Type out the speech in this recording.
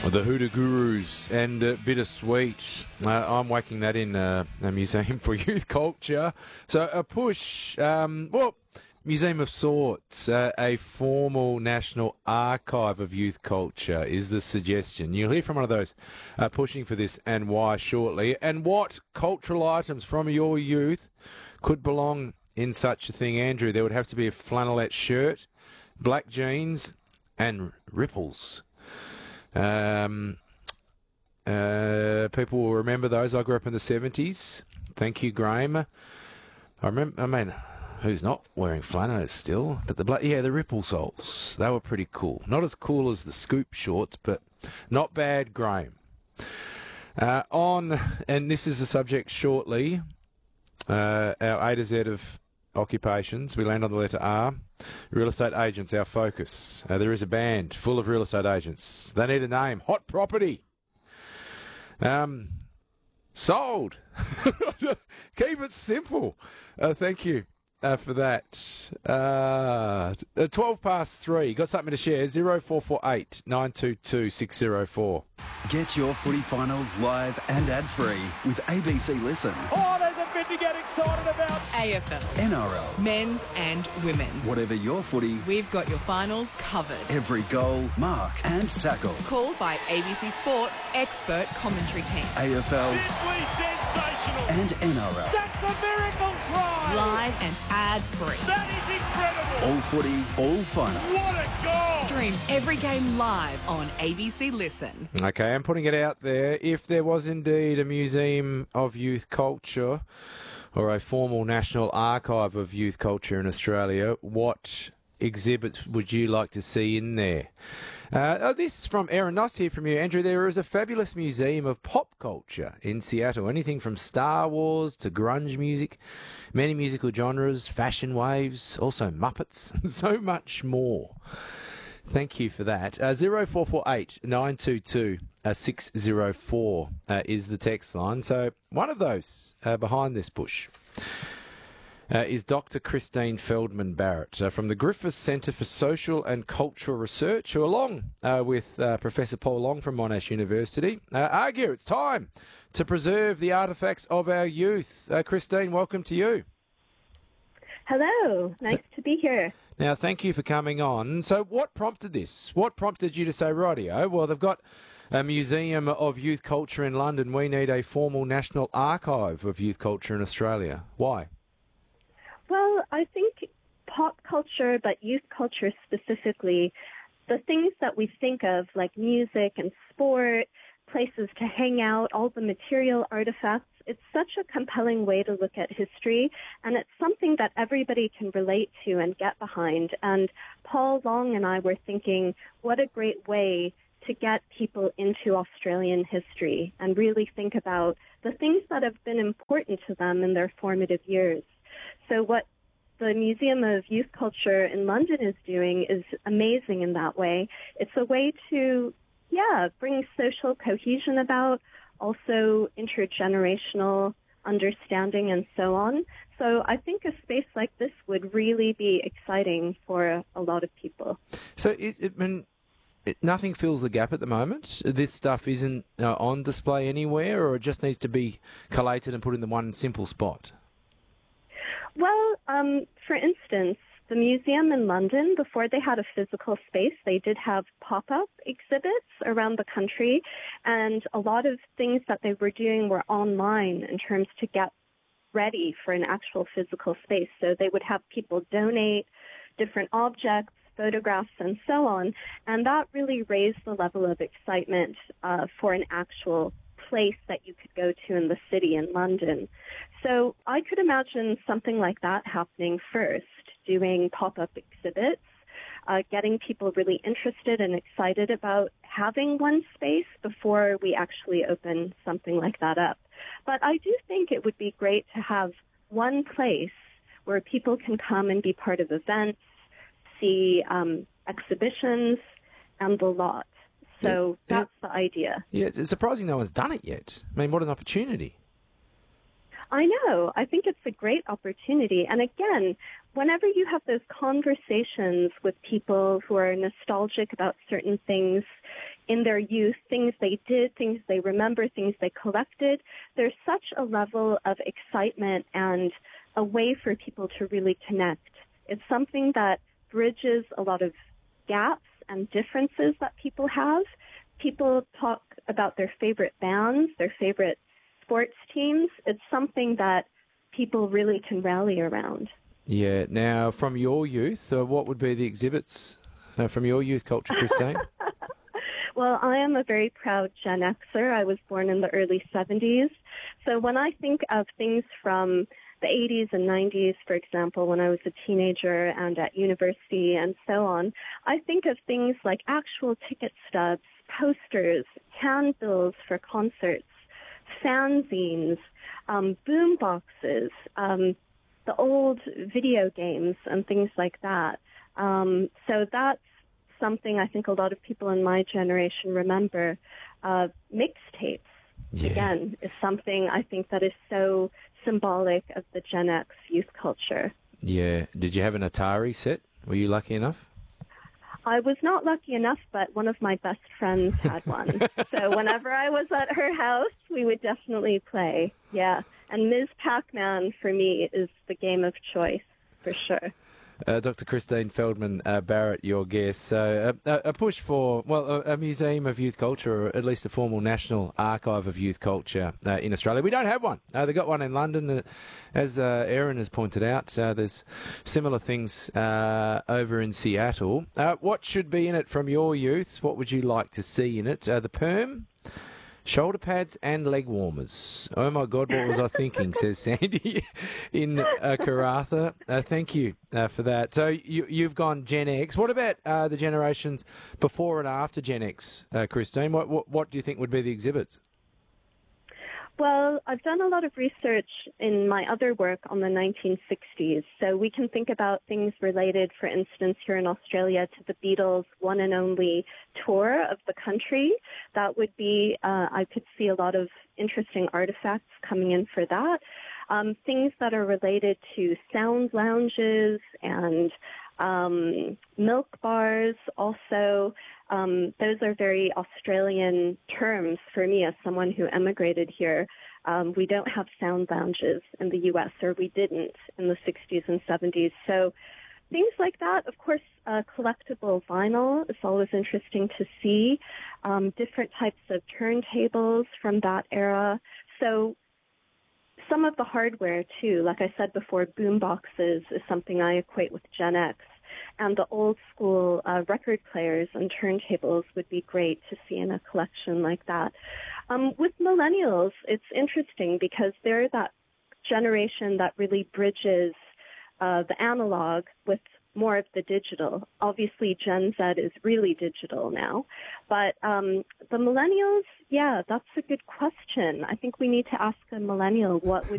The Hoodoo Gurus and Bittersweet. I'm whacking that in a museum for youth culture. So a push, museum of sorts, a formal national archive of youth culture is the suggestion. You'll hear from one of those pushing for this and why shortly. And what cultural items from your youth could belong in such a thing, Andrew? There would have to be a flannelette shirt, black jeans and ripples. People will remember those. I grew up in the 70s. Thank you, Graham. Who's not wearing flannels still? But the ripple soles. They were pretty cool. Not as cool as the scoop shorts, but not bad, Graham. And this is the subject shortly, our A to Z of occupations. We land on the letter R. Real estate agents, our focus. There is a band full of real estate agents. They need a name. Hot property. Sold. Keep it simple. Thank you for that. 12 past 3. Got something to share? 0448 922 604. Get your footy finals live and ad-free with ABC Listen. Oh, there's a bit to get excited about. AFL, NRL. men's and women's. Whatever your footy, We've got your finals covered. every goal, mark and tackle. Called by ABC Sports expert commentary team. AFL Simply sensational. and NRL. That's a miracle try. Live and ad-free. That is incredible. All footy, all finals. What a goal. Stream every game live on ABC Listen. Okay, I'm putting it out there. If there was indeed a museum of youth culture or a formal national archive of youth culture in Australia, what exhibits would you like to see in there? This from Aaron. Nice to hear from you, Andrew. There is a fabulous museum of pop culture in Seattle. Anything from Star Wars to grunge music, many musical genres, fashion waves, also Muppets, and so much more. Thank you for that. 0448 922 604 is the text line. So one of those behind this push is Dr. Christine Feldman Barrett from the Griffith Centre for Social and Cultural Research, who along with Professor Paul Long from Monash University argue it's time to preserve the artefacts of our youth. Christine, welcome to you. Hello, nice to be here. Now, thank you for coming on. So what prompted this? What prompted you to say, rightio, well, they've got a museum of youth culture in London. We need a formal national archive of youth culture in Australia. Why? Well, I think pop culture, but youth culture specifically, the things that we think of like music and sport, places to hang out, all the material artifacts, it's such a compelling way to look at history, and it's something that everybody can relate to and get behind. And Paul Long and I were thinking, what a great way to get people into Australian history and really think about the things that have been important to them in their formative years. So what the Museum of Youth Culture in London is doing is amazing in that way. It's a way to, bring social cohesion about, also intergenerational understanding and so on. So I think a space like this would really be exciting for a lot of people. So nothing fills the gap at the moment? This stuff isn't on display anywhere, or it just needs to be collated and put in the one simple spot? Well, for instance, the museum in London, before they had a physical space, they did have pop-up exhibits around the country, and a lot of things that they were doing were online in terms to get ready for an actual physical space. So they would have people donate different objects, photographs, and so on, and that really raised the level of excitement for an actual place that you could go to in the city in London. So I could imagine something like that happening first, doing pop-up exhibits, getting people really interested and excited about having one space before we actually open something like that up. But I do think it would be great to have one place where people can come and be part of events, see exhibitions, and the lot. So that's the idea. Yeah, it's surprising no one's done it yet. I mean, what an opportunity. I know. I think it's a great opportunity. And again, whenever you have those conversations with people who are nostalgic about certain things in their youth, things they did, things they remember, things they collected. There's such a level of excitement and a way for people to really connect. It's something that bridges a lot of gaps and differences that people have. People talk about their favorite bands, their favorite sports teams. It's something that people really can rally around. Yeah. Now, from your youth, what would be the exhibits from your youth culture, Christine? Well, I am a very proud Gen Xer. I was born in the early 70s. So when I think of things from the 80s and 90s, for example, when I was a teenager and at university and so on, I think of things like actual ticket stubs, posters, handbills for concerts, fanzines, boom boxes, the old video games and things like that. So that's something I think a lot of people in my generation remember. Mixtapes, again, is something I think that is so symbolic of the Gen X youth culture. Yeah. Did you have an Atari set? Were you lucky enough? I was not lucky enough, but one of my best friends had one. So whenever I was at her house, we would definitely play. Yeah. And Ms. Pac-Man, for me, is the game of choice, for sure. Dr. Christine Feldman Barrett, your guest. So a push for, a museum of youth culture, or at least a formal national archive of youth culture in Australia. We don't have one. They got one in London. As Erin has pointed out, there's similar things over in Seattle. What should be in it from your youth? What would you like to see in it? The perm? Shoulder pads and leg warmers. Oh my God, what was I thinking, says Sandy in Karratha. Thank you for that. So you've gone Gen X. What about the generations before and after Gen X, Christine? What do you think would be the exhibits? Well, I've done a lot of research in my other work on the 1960s. So we can think about things related, for instance, here in Australia to the Beatles' one and only tour of the country. That would be, I could see a lot of interesting artifacts coming in for that. Things that are related to sound lounges and milk bars also. Those are very Australian terms for me as someone who emigrated here. We don't have sound lounges in the U.S., or we didn't in the 60s and 70s. So things like that. Of course, collectible vinyl is always interesting to see. Different types of turntables from that era. So some of the hardware, too, like I said before, boom boxes is something I equate with Gen X. And the old school record players and turntables would be great to see in a collection like that. With millennials, it's interesting because they're that generation that really bridges the analog with more of the digital. Obviously, Gen Z is really digital now. But the millennials, yeah, that's a good question. I think we need to ask a millennial what would